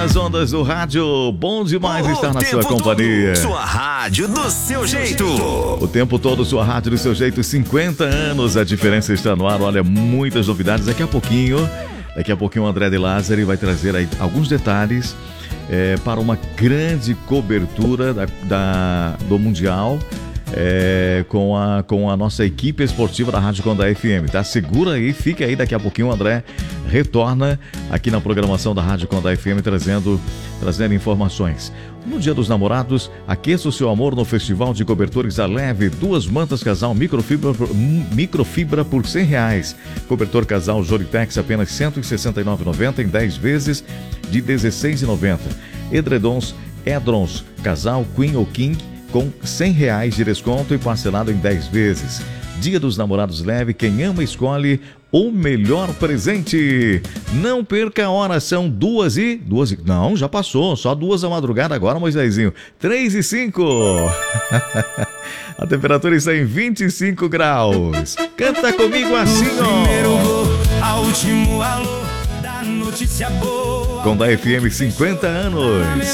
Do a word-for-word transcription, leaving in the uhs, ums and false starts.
nas ondas do rádio. Bom demais o estar na sua tempo companhia. Todo, sua rádio do seu jeito. O tempo todo, sua rádio do seu jeito. cinquenta anos, a diferença está no ar. Olha, muitas novidades. Daqui a pouquinho, daqui a pouquinho o André de Lázari vai trazer aí alguns detalhes é, para uma grande cobertura da, da, do Mundial. É, com, a, com a nossa equipe esportiva da Rádio Condá F M, tá? Segura aí, fica aí, daqui a pouquinho o André retorna aqui na programação da Rádio Condá F M trazendo, trazendo informações. No Dia dos Namorados, aqueça o seu amor no Festival de Cobertores a Leve. Duas mantas casal microfibra, microfibra por cem reais. Cobertor casal Joritex apenas cento e sessenta e nove reais e noventa centavos em dez vezes de dezesseis reais e noventa centavos. Edredons Edrons casal Queen ou King com cem reais de desconto e parcelado em dez vezes. Dia dos Namorados Leve, quem ama escolhe o melhor presente. Não perca a hora, são duas e... Duas e... Não, já passou, só duas da madrugada agora, Moisésinho. Três e cinco. A temperatura está em vinte e cinco graus. Canta comigo assim, ó. Primeiro a último alô da notícia boa. Condá F M, cinquenta anos.